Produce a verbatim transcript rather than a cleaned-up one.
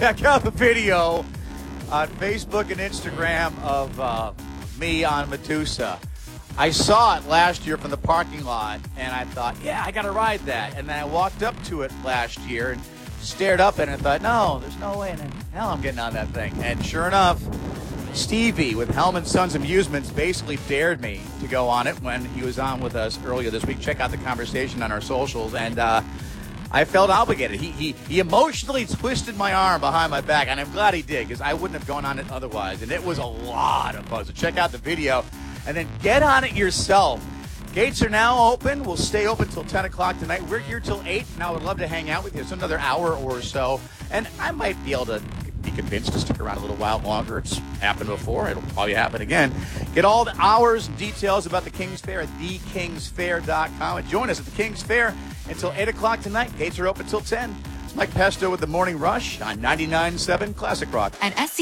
check out the video on Facebook and Instagram of uh, me on Medusa. I saw it last year from the parking lot, and I thought, yeah, I got to ride that. And then I walked up to it last year and stared up at it and thought, no, there's no way in hell I'm getting on that thing. And sure enough, Stevie with Helm and Sons Amusements basically dared me to go on it when he was on with us earlier this week. Check out the conversation on our socials. And uh, I felt obligated. He, he he emotionally twisted my arm behind my back, and I'm glad he did because I wouldn't have gone on it otherwise. And it was a lot of fun. So check out the video and then get on it yourself. Gates are now open. We'll stay open till ten o'clock tonight. We're here till eight, and I would love to hang out with you. It's another hour or so, and I might be able to be convinced to stick around a little while longer. It's happened before. It'll probably happen again. Get all the hours and details about the King's Fair at the kings fair dot com, and join us at the King's Fair until eight o'clock tonight. Gates are open till ten. It's Mike Pesto with the Morning Rush on ninety-nine point seven Classic Rock. And S C